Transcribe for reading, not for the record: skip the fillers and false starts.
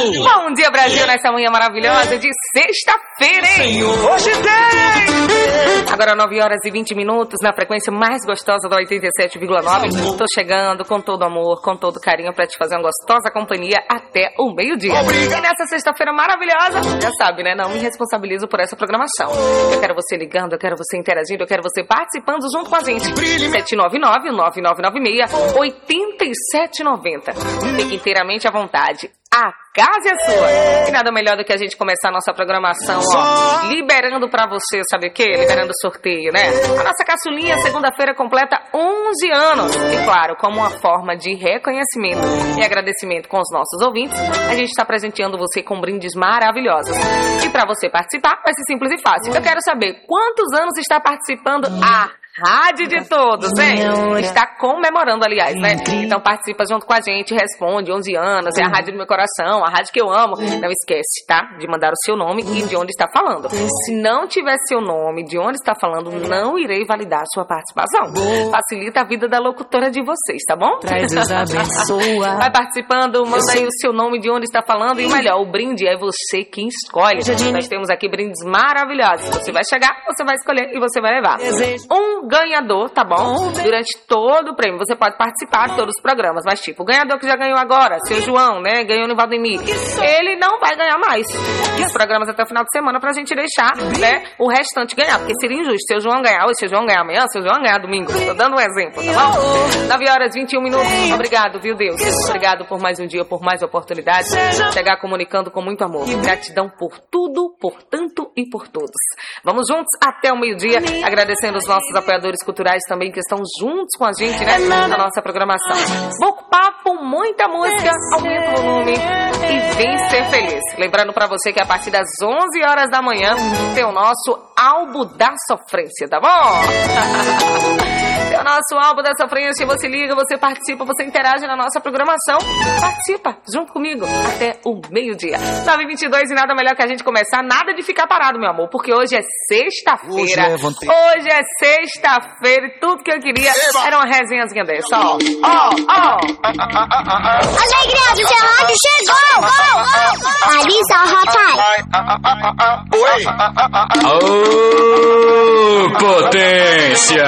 Bom dia, Brasil, nessa manhã maravilhosa de sexta-feira, hein? Hoje tem! Agora 9 horas e 20 minutos, na frequência mais gostosa da 87,9. Tô chegando com todo amor, com todo carinho pra te fazer uma gostosa companhia até o meio-dia. E nessa sexta-feira maravilhosa, já sabe, né? Não me responsabilizo por essa programação. Eu quero você ligando, eu quero você interagindo, eu quero você participando junto com a gente. 799-9996-8790. Fique inteiramente à vontade. A casa é sua. E nada melhor do que a gente começar a nossa programação, ó, liberando pra você, sabe o quê? Liberando o sorteio, né? A nossa caçulinha, segunda-feira, completa 11 anos. E claro, como uma forma de reconhecimento e agradecimento com os nossos ouvintes, a gente está presenteando você com brindes maravilhosos. E pra você participar, vai ser simples e fácil. Eu quero saber quantos anos está participando a Rádio de Todos, hein? Está comemorando, aliás, né? Então participa junto com a gente, responde, 11 anos, é a rádio do meu coração, a rádio que eu amo. Não esquece, tá? De mandar o seu nome e de onde está falando. Se não tiver seu nome, de onde está falando, não irei validar a sua participação. Facilita a vida da locutora de vocês, tá bom? Vai participando, manda aí o seu nome, de onde está falando e o melhor, o brinde é você quem escolhe. Nós temos aqui brindes maravilhosos. Você vai chegar, você vai escolher e você vai levar um ganhador, tá bom? Durante todo o prêmio. Você pode participar de todos os programas, mas tipo, o ganhador que já ganhou agora, seu João, né? Ganhou no Valdemir. Ele não vai ganhar mais os programas até o final de semana pra gente deixar, né, o restante ganhar, porque seria injusto. Seu João ganhar hoje, seu João ganhar amanhã, seu João ganhar domingo. Tô dando um exemplo, tá bom? 9 horas e 21 minutos. Obrigado, viu, Deus? Obrigado por mais um dia, por mais oportunidades. Chegar comunicando com muito amor. Gratidão por tudo, por tanto e por todos. Vamos juntos até o meio-dia, agradecendo os nossos apoiadores culturais também que estão juntos com a gente, né, na nossa programação. Pouco papo, muita música, aumenta o volume e vem ser feliz. Lembrando pra você que a partir das 11 horas da manhã tem o nosso Álbum da Sofrência, tá bom? Tem o nosso Álbum da Sofrência, você liga, você participa, você interage na nossa programação. Participa junto comigo até o meio-dia. 9h22 e nada melhor que a gente começar, nada de ficar parado, meu amor, porque hoje é sexta-feira. Hoje é sexta-feira e tudo que eu queria era uma resenhazinha dessa, ó. Alegria do seu rádio chegou! Alisa Hot Oi! Potência!